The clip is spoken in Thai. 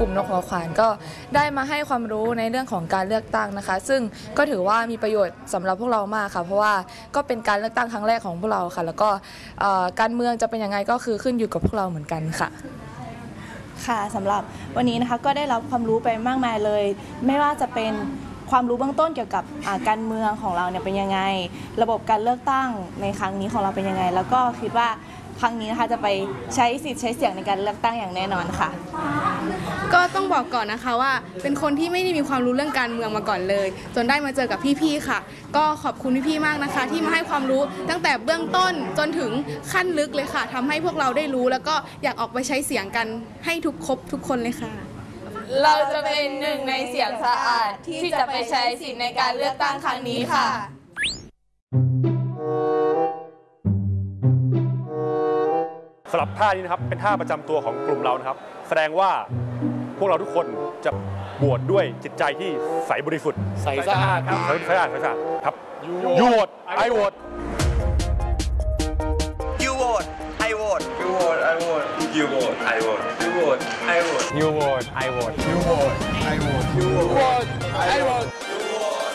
กลุ่มนกหัวขวานก็ได้มาให้ความรู้ในเรื่องของการเลือกตั้งนะคะซึ่งก็ถือว่ามีประโยชน์สำหรับพวกเรามากค่ะเพราะว่าก็เป็นการเลือกตั้งครั้งแรกของพวกเราค่ะแล้วก็การเมืองจะเป็นยังไงก็คือขึ้นอยู่กับพวกเราเหมือนกันค่ะค่ะสำหรับวันนี้นะคะก็ได้รับความรู้ไปมากมายเลยไม่ว่าจะเป็นความรู้เบื้องต้นเกี่ยวกับการเมืองของเราเนี่ยเป็นยังไงระบบการเลือกตั้งในครั้งนี้ของเราเป็นยังไงแล้วก็คิดว่าครั้งนี้นะคะจะไปใช้สิทธิ์ใช้เสียงในการเลือกตั้งอย่างแน่นอนค่ะก็ต้องบอกก่อนนะคะว่าเป็นคนที่ไม่ได้มีความรู้เรื่องการเมืองมาก่อนเลยจนได้มาเจอกับพี่ๆค่ะก็ขอบคุณพี่ๆมากนะคะที่มาให้ความรู้ตั้งแต่เบื้องต้นจนถึงขั้นลึกเลยค่ะทำให้พวกเราได้รู้แล้วก็อยากออกไปใช้เสียงกันให้ครบทุกคนเลยค่ะเราจะเป็นหนึ่งในเสียงสะอาดที่จะไปใช้สิทธิ์ในการเลือกตั้งครั้งนี้ค่ะสำหรับท่านี้นะครับเป็นท่าประจำตัวของกลุ่มเรานะครับแสดงว่าพวกเราทุกคนจะบวชด้วยจิตใจที่ใสบริสุทธิ์ใสสะอาดครับใสสะอาดครับ You vote I vote You vote I vote You vote I vote You vote I vote You vote I vote You vote I vote You vote I vote You vote I vote